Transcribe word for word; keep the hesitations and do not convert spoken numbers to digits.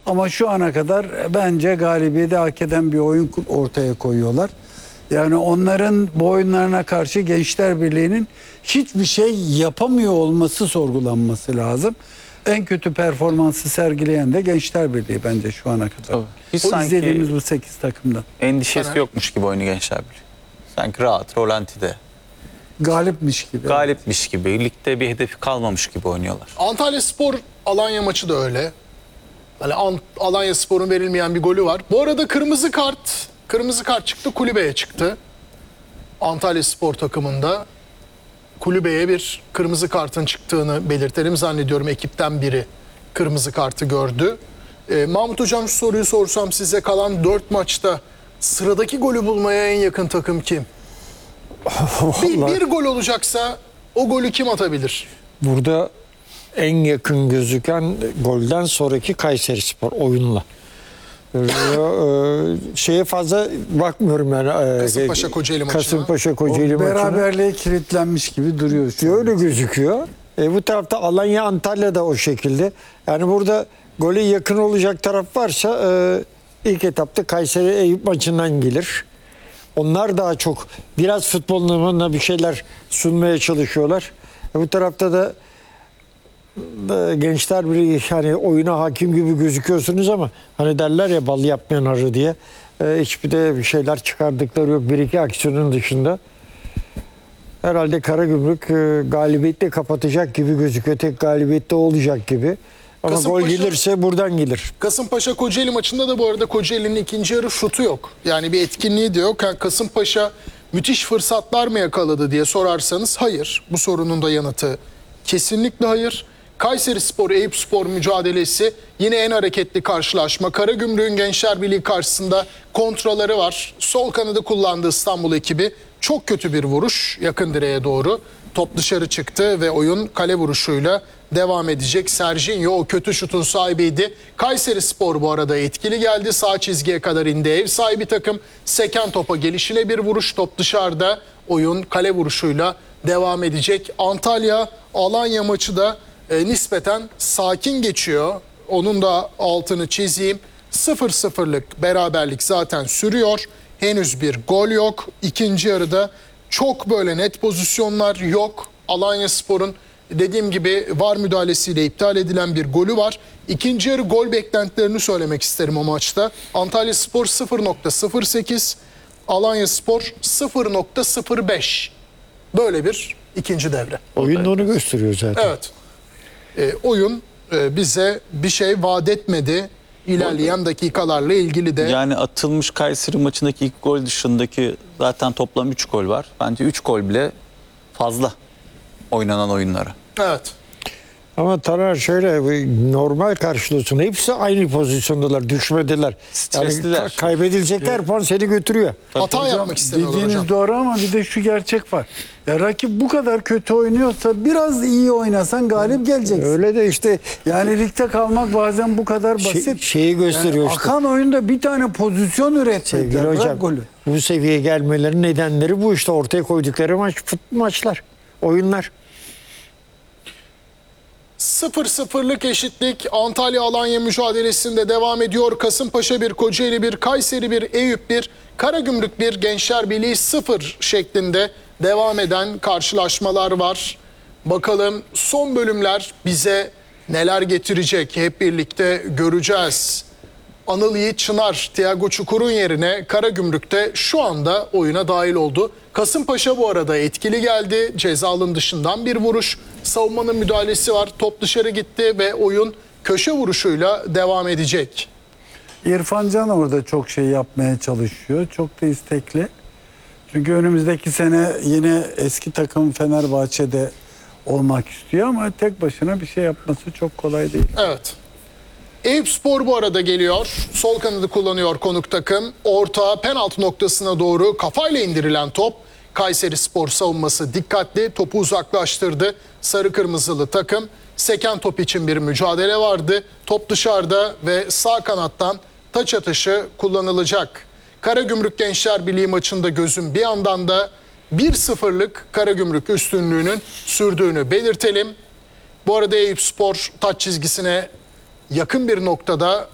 Ama şu ana kadar bence galibiyeti hak eden bir oyun ortaya koyuyorlar. Yani onların bu oyunlarına karşı Gençler Birliği'nin hiçbir şey yapamıyor olması sorgulanması lazım. En kötü performansı sergileyen de Gençler Birliği bence şu ana kadar. Tabii. Hiç O sanki izlediğimiz bu sekiz takımdan. endişesi Taner. yokmuş gibi oyunu Gençler Birliği. Sanki rahat, rolantide. Galipmiş gibi. Galipmiş gibi, ligde bir hedefi kalmamış gibi oynuyorlar. Antalyaspor Alanya maçı da öyle. Hani Ant- Alanyaspor'un verilmeyen bir golü var. Bu arada kırmızı kart, kırmızı kart çıktı, kulübeye çıktı. Antalyaspor takımında kulübeye bir kırmızı kartın çıktığını belirtelim. Zannediyorum ekipten biri kırmızı kartı gördü. Ee, Mahmut Hocam, şu soruyu sorsam size, kalan dört maçta sıradaki golü bulmaya en yakın takım kim? Bir, bir gol olacaksa o golü kim atabilir? Burada en yakın gözüken golden sonraki Kayserispor oyunla. Ee, e, şeye fazla bakmıyorum yani. e, Kasımpaşa Kocaeli maçına. Kasımpaşa O Kocaeli maçına. beraberliğe kilitlenmiş gibi duruyor şu an. Öyle gözüküyor. E, bu tarafta Alanya, Antalya da o şekilde. Yani burada gole yakın olacak taraf varsa e, ilk etapta Kayseri Eyüp maçından gelir. Onlar daha çok biraz futbol anlamında bir şeyler sunmaya çalışıyorlar. E, bu tarafta da, da Gençler Birliği, yani oyuna hakim gibi gözüküyorsunuz ama hani derler ya bal yapmayan arı diye. E, hiçbir de bir şeyler çıkardıkları yok. Bir iki aksiyonun dışında. Herhalde Karagümrük e, galibiyetle kapatacak gibi gözüküyor. Tek galibiyette olacak gibi. Ama gol Kasımpaşa- gelirse buradan gelir. Kasımpaşa Kocaeli maçında da bu arada Kocaeli'nin ikinci yarı şutu yok. Yani bir etkinliği de yok. Yani Kasımpaşa müthiş fırsatlar mı yakaladı diye sorarsanız hayır. Bu sorunun da yanıtı kesinlikle hayır. Kayserispor Eyüpspor mücadelesi yine en hareketli karşılaşma. Karagümrük'ün Gençler Birliği karşısında kontraları var. Sol kanadı kullandı İstanbul ekibi. Çok kötü bir vuruş yakın direğe doğru. Top dışarı çıktı ve oyun kale vuruşuyla devam edecek. Serginho o kötü şutun sahibiydi. Kayserispor bu arada etkili geldi. Sağ çizgiye kadar indi ev sahibi takım. Seken topa gelişine bir vuruş. Top dışarıda, oyun kale vuruşuyla devam edecek. Antalya Alanya maçı da e, nispeten sakin geçiyor. Onun da altını çizeyim. sıfır sıfırlık beraberlik zaten sürüyor. Henüz bir gol yok. İkinci yarıda çok böyle net pozisyonlar yok. Alanyaspor'un dediğim gibi var müdahalesiyle iptal edilen bir golü var. İkinci yarı gol beklentilerini söylemek isterim o maçta. Antalyaspor sıfır nokta sıfır sekiz, Alanyaspor sıfır nokta sıfır beş. Böyle bir ikinci devre. Oyun da onu gösteriyor zaten. Evet. E, oyun e, bize bir şey vaat etmedi. İlerleyen dakikalarla ilgili de. Yani atılmış Kayseri maçındaki ilk gol dışındaki zaten toplam üç gol var. Bence üç gol bile fazla oynanan oyunlara. Evet. Ama Taner şöyle normal karşılıyorsun. Hepsi aynı pozisyondalar, düşmediler. Stresliler. Yani ka- kaybedilecekler puan seni götürüyor. Hata yapmak istemiyorlar Dediğiniz hocam. doğru ama bir de şu gerçek var. Ya rakip bu kadar kötü oynuyorsa biraz iyi oynasan galip geleceksin. Öyle de işte Yani ligde kalmak bazen bu kadar şey- basit. şeyi gösteriyor Yani işte. akan oyunda bir tane pozisyon Sevgili üretmediler. Bırak hocam, golü. bu seviyeye gelmelerinin nedenleri bu işte, ortaya koydukları maç, futbol maçlar, oyunlar. sıfır sıfırlık eşitlik Antalya-Alanya mücadelesinde devam ediyor. Kasımpaşa bir, Kocaeli bir, Kayseri bir, Eyüp bir, Karagümrük bir, Gençler Birliği sıfır şeklinde devam eden karşılaşmalar var. Bakalım son bölümler bize neler getirecek, hep birlikte göreceğiz. Anıl Yiğit Çınar, Thiago Çukur'un yerine Karagümrük'te şu anda oyuna dahil oldu. Kasımpaşa bu arada etkili geldi. Ceza alanı dışından bir vuruş. Savunmanın müdahalesi var. Top dışarı gitti ve oyun köşe vuruşuyla devam edecek. İrfan Can orada çok şey yapmaya çalışıyor. Çok da istekli. Çünkü önümüzdeki sene yine eski takım Fenerbahçe'de olmak istiyor ama tek başına bir şey yapması çok kolay değil. Evet. Eyüpspor bu arada geliyor. Sol kanadı kullanıyor konuk takım. Orta penaltı noktasına doğru kafayla indirilen top. Kayserispor savunması dikkatli. Topu uzaklaştırdı. Sarı kırmızılı takım. Seken top için bir mücadele vardı. Top dışarıda ve sağ kanattan taç atışı kullanılacak. Karagümrük Gençler Birliği maçında gözüm bir yandan da bir sıfırlık Karagümrük üstünlüğünün sürdüğünü belirtelim. Bu arada Eyüpspor taç çizgisine yakın bir noktada